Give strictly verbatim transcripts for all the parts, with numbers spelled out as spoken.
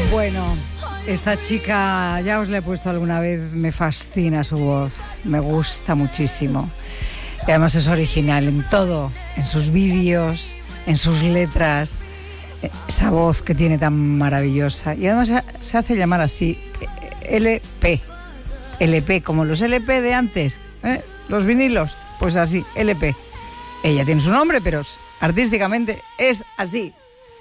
Bueno, esta chica, ya os la he puesto alguna vez, me fascina su voz, me gusta muchísimo. Y además es original en todo, en sus vídeos, en sus letras, esa voz que tiene tan maravillosa. Y además se hace llamar así, L P, L P, como los L P de antes, ¿eh? Los vinilos, pues así, L P. Ella tiene su nombre, pero artísticamente es así.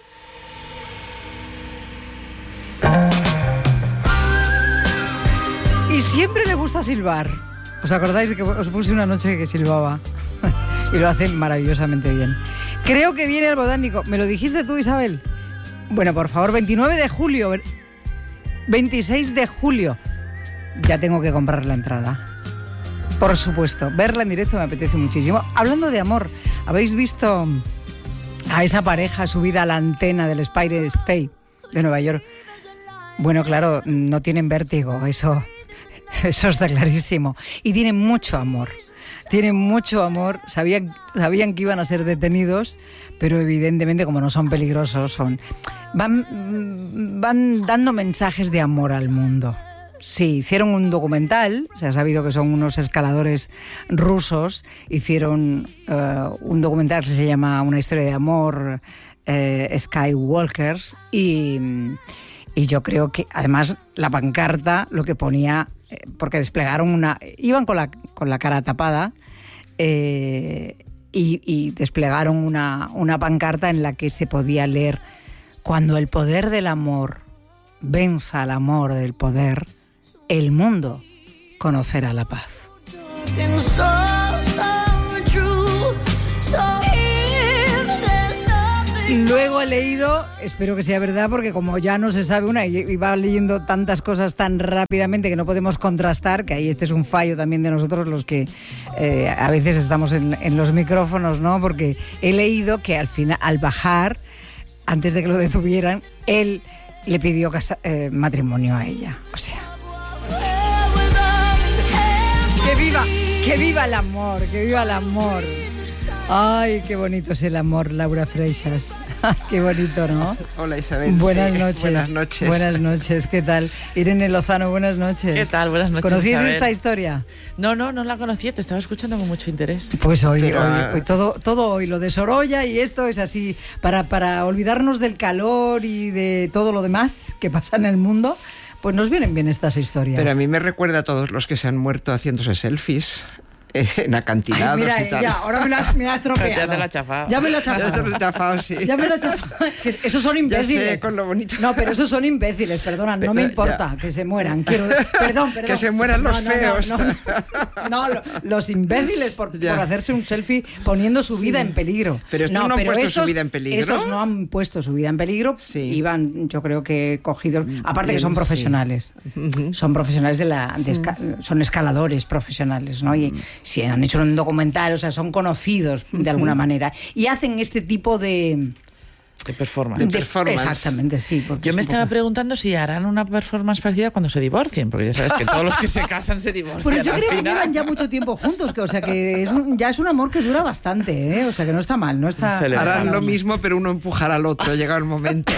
Y siempre le gusta silbar. ¿Os acordáis que os puse una noche que silbaba? Y lo hace maravillosamente bien. Creo que viene el Botánico. ¿Me lo dijiste tú, Isabel? Bueno, por favor, veintinueve de julio, veintiséis de julio. Ya tengo que comprar la entrada. Por supuesto, verla en directo me apetece muchísimo. Hablando de amor, ¿habéis visto a esa pareja subida a la antena del Empire State de Nueva York? Bueno, claro, no tienen vértigo, eso... Eso está clarísimo. Y tienen mucho amor. Tienen mucho amor. Sabían, sabían que iban a ser detenidos, pero evidentemente, como no son peligrosos, son van, van dando mensajes de amor al mundo. Sí, hicieron un documental. Se ha sabido que son unos escaladores rusos. Hicieron uh, un documental que se llama Una historia de amor, uh, Skywalkers. Y, y yo creo que, además, la pancarta lo que ponía... porque desplegaron una... Iban con la, con la cara tapada eh, y, y desplegaron una, una pancarta en la que se podía leer: cuando el poder del amor venza al amor del poder, el mundo conocerá la paz. Luego he leído, espero que sea verdad, porque como ya no se sabe una y va leyendo tantas cosas tan rápidamente que no podemos contrastar, que ahí este es un fallo también de nosotros los que eh, a veces estamos en, en los micrófonos, ¿no? Porque he leído que al final, al bajar, antes de que lo detuvieran, él le pidió casa, eh, matrimonio a ella. O sea, que viva, que viva el amor, que viva el amor. Ay, qué bonito es el amor, Laura Freixas. Qué bonito, ¿no? Hola, Isabel. Buenas sí. noches. Buenas noches. Buenas noches, ¿qué tal? Irene Lozano, buenas noches. ¿Qué tal? Buenas noches, ¿Conocías Isabel? esta historia? No, no, no la conocía, te estaba escuchando con mucho interés. Pues hoy, Pero, hoy, hoy todo, todo hoy, lo de Sorolla y esto es así, para, para olvidarnos del calor y de todo lo demás que pasa en el mundo, pues nos vienen bien estas historias. Pero a mí me recuerda a todos los que se han muerto haciéndose selfies en acantilados. Ay, mira, y tal. ya, ahora me la, me ha estropeado. Ya te la ha chafado. Ya me la ha Ya te chafado. lo he chafado, sí. Ya me lo he chafado. Que esos son imbéciles. Ya sé, con lo bonito. No, pero esos son imbéciles, perdona, no me importa Ya. que se mueran. Quiero, perdón, perdón. Que se mueran los No, no, feos. No, no, no, no, lo- los imbéciles por, Ya. por hacerse un selfie poniendo su vida en peligro. Pero estos no han puesto su vida en peligro. Estos no han puesto su vida en peligro. Sí. Iban, yo creo que cogidos. Aparte Bien, que son sí. profesionales. Ujú. Son profesionales de la. de esca- son escaladores profesionales, ¿no? Y si han hecho un documental, o sea, son conocidos de alguna manera. Y hacen este tipo de. De performance. De performance. Exactamente, sí. porque Yo es me un estaba poco- preguntando si harán una performance parecida cuando se divorcien, porque ya sabes que todos los que se casan se divorcian. Pero yo al creo que final. llevan ya mucho tiempo juntos, que, o sea que es un- ya es un amor que dura bastante, ¿eh? O sea que no está mal, no está... Celebramos. Harán no está lo mal. mismo, pero uno empujará al otro, llega el momento.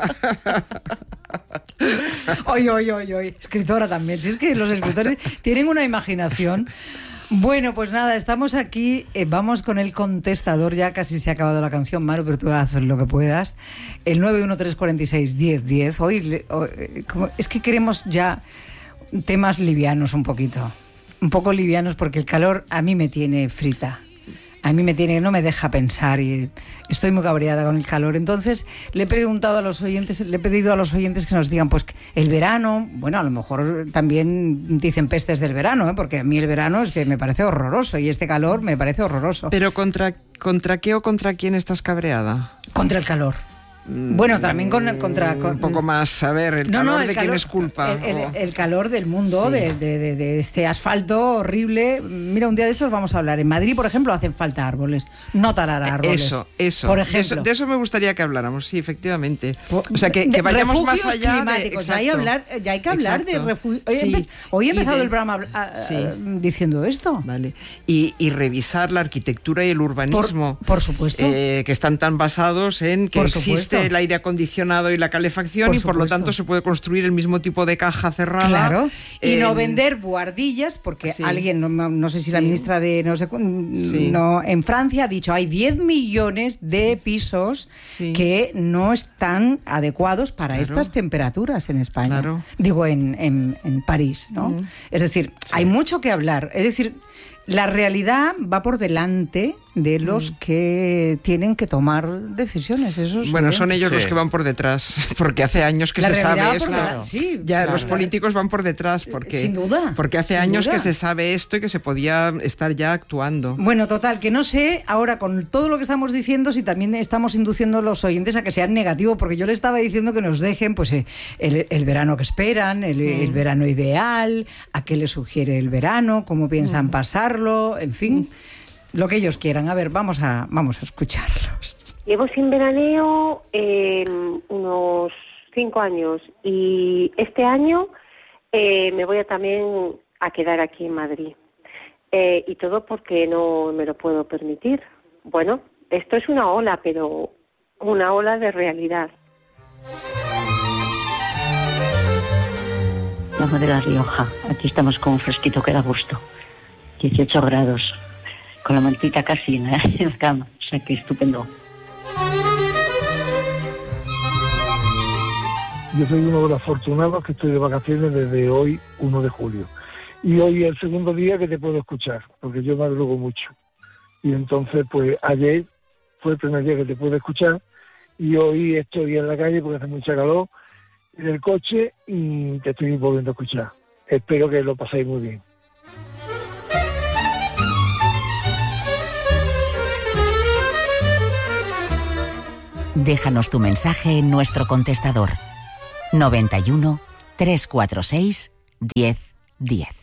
Oye, oye, oye, oye, escritora también. Si es que los escritores tienen una imaginación. Bueno, pues nada, estamos aquí, eh, vamos con el contestador, ya casi se ha acabado la canción, Maru, pero tú haz lo que puedas. El nueve uno tres cuatro seis, diez diez. Hoy, le- hoy, eh, como- es que queremos ya temas livianos un poquito, un poco livianos, porque el calor a mí me tiene frita. A mí me tiene, no me deja pensar y estoy muy cabreada con el calor. Entonces le he preguntado a los oyentes, le he pedido a los oyentes que nos digan, pues el verano, bueno, a lo mejor también dicen pestes del verano, ¿eh? Porque a mí el verano es que me parece horroroso y este calor me parece horroroso. Pero ¿contra, contra qué o contra quién estás cabreada? Contra el calor. Bueno, también con, contra... Con, Un poco más, a ver, el calor el de quién calor- es culpa. El, el- o- el calor del mundo, Sí. de, de- de- de este asfalto horrible. Mira, un día de estos vamos a hablar. En Madrid, por ejemplo, hacen falta árboles. No talar árboles. Eso, eso. Por De ejemplo. eso, de eso me gustaría que habláramos, sí, efectivamente. Po- O sea, que, de que vayamos refugios más allá de... climáticos. Ya hay, exacto. hablar, ya hay que hablar Exacto. de refugios. Hoy, he Sí. empe- hoy he Y empezado de- el programa a- a- Sí. diciendo esto. Vale. Y, y revisar la arquitectura y el urbanismo. Por- por supuesto. eh, que están tan basados en que Por existe existe el aire acondicionado y la calefacción Por y por lo supuesto. tanto se puede construir el mismo tipo de caja cerrada. Claro, y en- no vender buhardillas, porque Sí. alguien, no, no sé si la Sí. ministra de no sé cu- Sí. no, en Francia ha dicho hay diez millones de pisos Sí. que no están adecuados para Claro. estas temperaturas en España. Claro. Digo, en, en, en París, ¿no? Mm. Es decir, hay mucho que hablar. Es decir, la realidad va por delante de los Mm. que tienen que tomar decisiones. Eso es Bueno, evidente. son ellos Sí. los que van por detrás, porque hace años que La se realidad sabe va esto. por delante, sí, ya claro. los políticos van por detrás, porque Sin duda, porque hace sin años duda. que se sabe esto y que se podía estar ya actuando. Bueno, total, que no sé ahora con todo lo que estamos diciendo si también estamos induciendo a los oyentes a que sean negativos, porque yo les estaba diciendo que nos dejen pues eh, el, el verano que esperan, el, el verano ideal, a qué les sugiere el verano, cómo piensan pasarlo, en fin, lo que ellos quieran. A ver, vamos a, vamos a escucharlos. Llevo sin veraneo eh, unos cinco años y este año eh, me voy a también a quedar aquí en Madrid. Eh, y todo porque no me lo puedo permitir. Bueno, esto es una ola, pero una ola de realidad. Llamo de La Rioja. Aquí estamos con un fresquito que da gusto. dieciocho grados. Con la mantita casi en la, en la cama. O sea que estupendo. Yo soy uno de los afortunados que estoy de vacaciones desde hoy, uno de julio. Y hoy es el segundo día que te puedo escuchar, porque yo madrugo mucho. Y entonces, pues ayer fue el primer día que te puedo escuchar y hoy estoy en la calle porque hace mucha calor, en el coche y te estoy volviendo a escuchar. Espero que lo paséis muy bien. Déjanos tu mensaje en nuestro contestador noventa y uno, trescientos cuarenta y seis, diez diez.